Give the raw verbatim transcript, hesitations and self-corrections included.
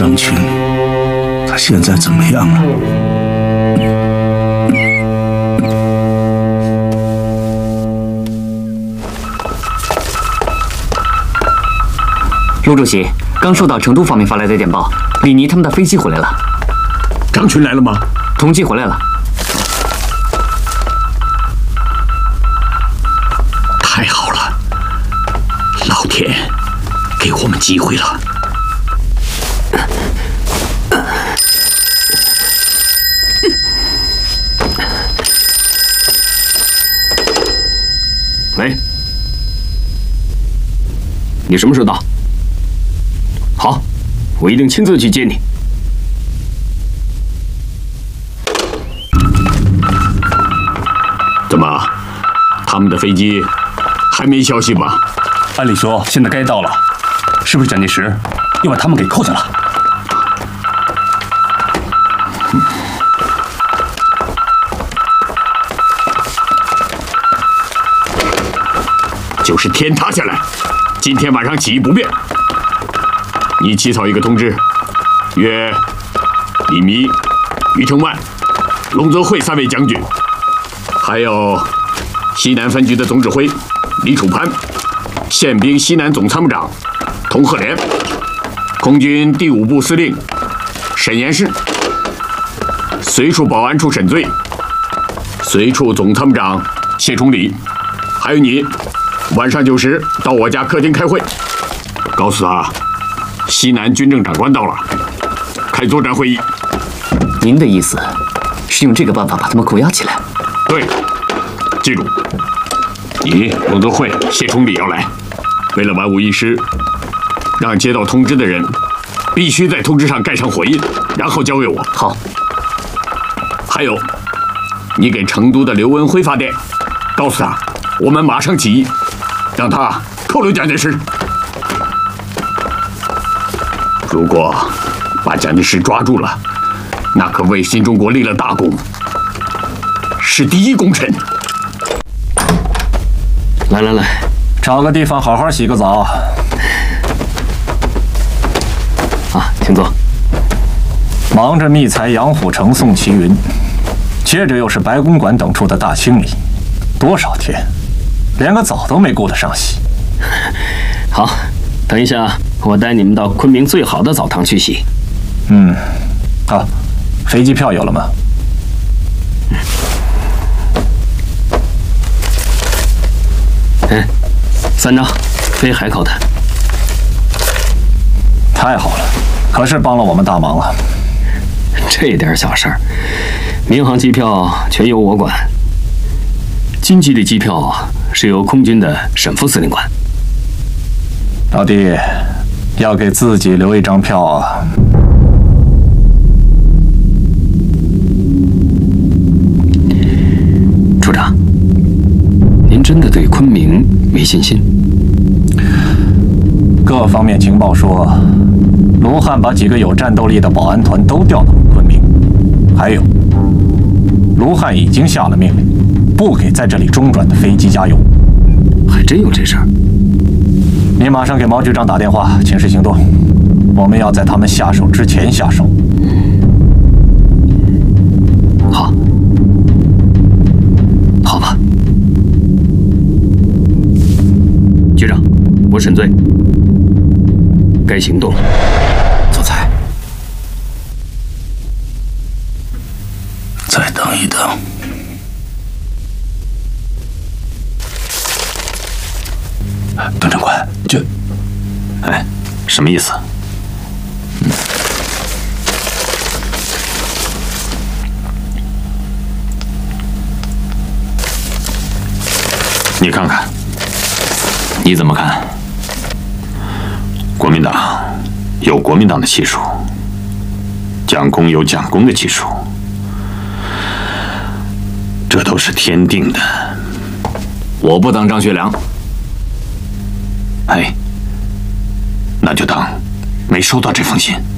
张群，他现在怎么样了？ 陆主席，刚收到成都方面发来的电报，李尼他们的飞机回来了。 张群来了吗？ 同机回来了。 太好了，老天给我们机会了。 喂，你什么时候到？好，我一定亲自去接你。怎么，他们的飞机还没消息吗？ 按理说现在该到了，是不是蒋介石又把他们给扣下了？ 就是天塌下来，今天晚上起义不变。你起草一个通知，约李弥、余承万、龙泽会三位将军，还有西南分局的总指挥李楚攀、宪兵西南总参谋长童鹤连、空军第五部司令沈延世、随处保安处沈醉、随处总参谋长谢崇礼，还有你。晚上九时到我家客厅开会，告诉他，西南军政长官到了，开作战会议。 您的意思是用这个办法把他们扣押起来？ 对，记住，你龙泽会谢崇礼要来，为了万无一失，让接到通知的人必须在通知上盖上火印，然后交给我。 好。 还有，你给成都的刘文辉发电，告诉他，我们马上起义。让他扣留蒋介石。如果把蒋介石抓住了，那可为新中国立了大功，是第一功臣。 来来来， 找个地方好好洗个澡。 啊，请坐。 忙着密裁杨虎城、宋其云，接着又是白公馆等处的大清理，多少天？连个澡都没顾得上洗。 好，等一下我带你们到昆明最好的澡堂去洗。 嗯，好，飞机票有了吗？ 嗯，三张，飞海口的。 太好了，可是帮了我们大忙了。 这点小事儿，民航机票全由我管，经济的机票是由空军的沈副司令管。 老弟，要给自己留一张票啊！ 处长，您真的对昆明没信心？ 各方面情报说，卢汉把几个有战斗力的保安团都调到昆明，还有，卢汉已经下了命令，不给在这里中转的飞机加油。 还真有这事儿？ 你马上给毛局长打电话，请示行动。我们要在他们下手之前下手。 好，好吧。局长，我沈醉，该行动了。 总裁， 再等一等。 段长官，这，哎，什么意思？嗯，你看看，你怎么看？国民党有国民党的技术，蒋公有蒋公的技术，这都是天定的。 我不当张学良。 哎，那就当没收到这封信。